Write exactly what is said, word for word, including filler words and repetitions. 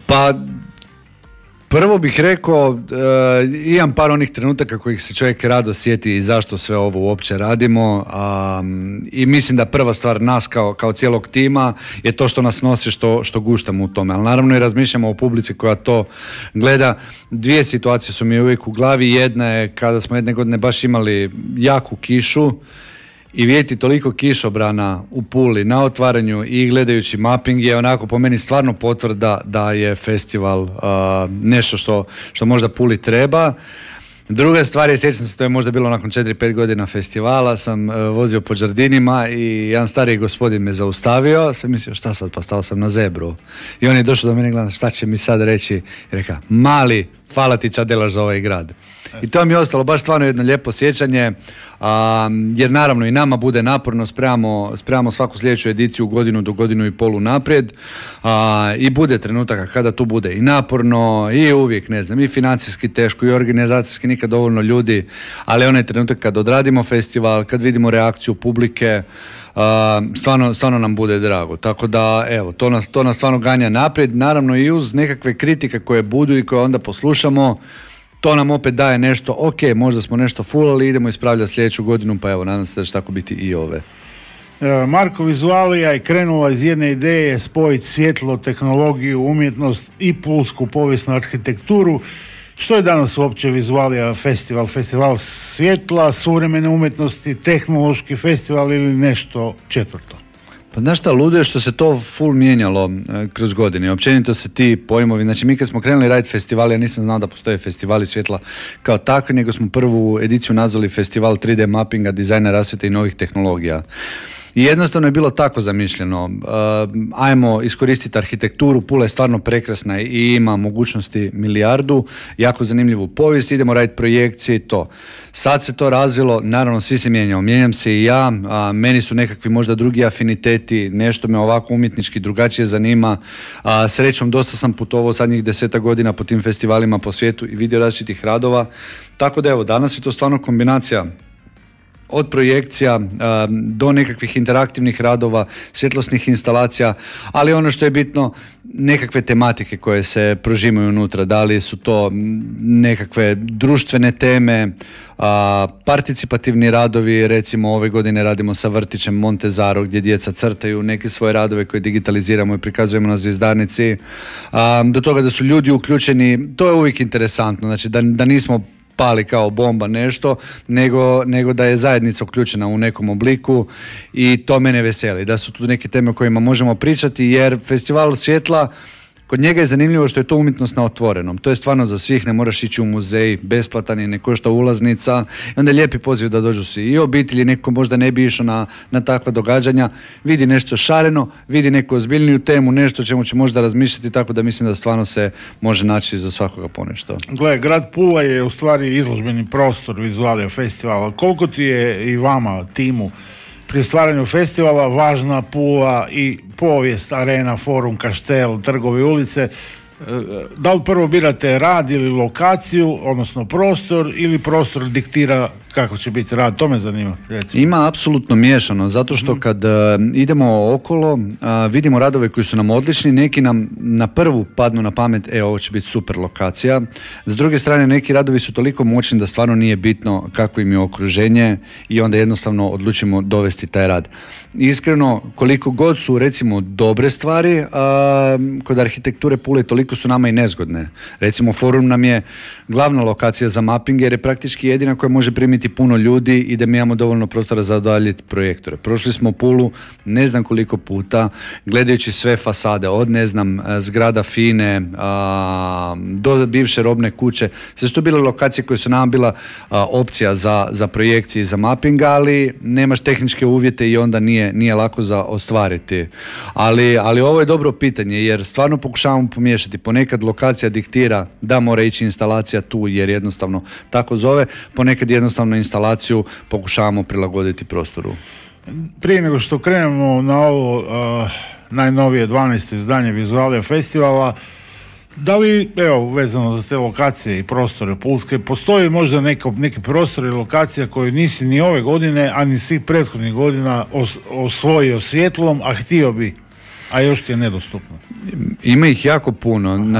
Pa prvo bih rekao, uh, imam par onih trenutaka kojih se čovjek rado sjeti i zašto sve ovo uopće radimo, um, i mislim da prva stvar nas kao, kao cijelog tima je to što nas nosi, što, što guštamo u tome, ali naravno i razmišljamo o publici koja to gleda. Dvije situacije su mi uvijek u glavi. Jedna je kada smo jedne godine baš imali jaku kišu i vidjeti toliko kišobrana u Puli na otvaranju i gledajući mapping je onako po meni stvarno potvrda da je festival uh, nešto što, što možda Puli treba. Druga stvar je, sjećam se, to je možda bilo nakon četiri pet godina festivala, sam uh, vozio po Đardinima i jedan stariji gospodin me zaustavio, sam mislio šta sad, pa stao sam na zebru. I on je došao do mene i gleda šta će mi sad reći i reka, mali, hvala ti Čadelaš za ovaj grad. I to mi je ostalo baš stvarno jedno lijepo sjećanje, a, jer naravno i nama bude naporno, spremamo, spremamo svaku sljedeću ediciju godinu do godinu i polu naprijed, a, i bude trenutaka kada tu bude i naporno i uvijek, ne znam, i financijski teško i organizacijski nikad dovoljno ljudi, ali onaj trenutak kad odradimo festival, kad vidimo reakciju publike, Uh, stvarno, stvarno nam bude drago, tako da evo, to nas, to nas stvarno ganja naprijed, naravno i uz nekakve kritike koje budu i koje onda poslušamo, to nam opet daje nešto, ok, možda smo nešto fulali, idemo ispravljati sljedeću godinu, pa evo, nadam se da će tako biti i ove. Marko Vizualija je krenula iz jedne ideje spojiti svjetlo, tehnologiju, umjetnost i pulsku povijesnu arhitekturu. Što je danas uopće Vizualija festival? Festival svjetla, suvremene umjetnosti, tehnološki festival ili nešto četvrto? Pa znaš šta, ludo je što se to full mijenjalo e, kroz godine. Općenito se ti pojmovi, znači mi kad smo krenuli raditi festival, ja nisam znao da postoje festivali svjetla kao takvi, nego smo prvu ediciju nazvali festival tri D mappinga, dizajna, rasvjete i novih tehnologija. I jednostavno je bilo tako zamišljeno, uh, ajmo iskoristiti arhitekturu, Pula je stvarno prekrasna i ima mogućnosti milijardu, jako zanimljivu povijest, idemo raditi projekcije i to. Sad se to razvilo, naravno svi se mijenjamo, mijenjam se i ja, a meni su nekakvi možda drugi afiniteti, nešto me ovako umjetnički drugačije zanima, a srećom dosta sam putovao zadnjih deseta godina po tim festivalima po svijetu i vidio različitih radova, tako da evo, danas je to stvarno kombinacija od projekcija uh, do nekakvih interaktivnih radova, svjetlosnih instalacija, ali ono što je bitno, nekakve tematike koje se prožimaju unutra, da li su to nekakve društvene teme, uh, participativni radovi, recimo ove godine radimo sa vrtićem Montezaro gdje djeca crtaju neke svoje radove koje digitaliziramo i prikazujemo na Zvjezdarnici, uh, do toga da su ljudi uključeni, to je uvijek interesantno, znači da, da nismo pali kao bomba nešto, nego, nego da je zajednica uključena u nekom obliku i to mene veseli, da su tu neke teme o kojima možemo pričati, jer festival svjetla, kod njega je zanimljivo što je to umjetnost na otvorenom. To je stvarno za svih, ne moraš ići u muzej, besplatan je, ne košta ulaznica. I onda je lijepi poziv da dođu svi i obitelji, neko možda ne bi išao na, na takva događanja, vidi nešto šareno, vidi neku ozbiljniju temu, nešto čemu će možda razmišljati, tako da mislim da stvarno se može naći za svakoga ponešto. Gle, grad Pula je u stvari izložbeni prostor Vizualija festivala. Koliko ti je i vama, timu, pri stvaranju festivala važna Pula i povijest, arena, forum, kaštel, trgovi, ulice? Da li prvo birate rad ili lokaciju, odnosno prostor, ili prostor diktira kako će biti rad? To me zanima. Recimo. Ima apsolutno miješano, zato što kad uh, idemo okolo, uh, vidimo radove koji su nam odlični, neki nam na prvu padnu na pamet, e, ovo će biti super lokacija. S druge strane, neki radovi su toliko moćni da stvarno nije bitno kako im je okruženje i onda jednostavno odlučimo dovesti taj rad. Iskreno, koliko god su recimo dobre stvari, uh, kod arhitekture Pule toliko su nama i nezgodne. Recimo, forum nam je glavna lokacija za mapping jer je praktički jedina koja može primiti puno ljudi i da mi imamo dovoljno prostora za udaljiti projektore. Prošli smo Pulu ne znam koliko puta, gledajući sve fasade, od ne znam zgrada Fine a, do bivše robne kuće. Sve su to bile lokacije koje su nam bila a, opcija za, za projekcije i za mapping, ali nemaš tehničke uvjete i onda nije, nije lako za ostvariti. Ali, ali ovo je dobro pitanje jer stvarno pokušavamo pomiješati. Ponekad lokacija diktira da mora ići instalacija tu jer jednostavno tako zove, ponekad jednostavno instalaciju pokušavamo prilagoditi prostoru. Prije nego što krenemo na ovo uh, najnovije dvanaesto izdanje Vizualija festivala, da li, evo, vezano za te lokacije i prostore Pulske, postoji možda neko, neki prostor i lokacija koju nisi ni ove godine, a ni svih prethodnih godina os, osvojio svjetlom, a htio bi, a još ti je nedostupno? Ima ih jako puno.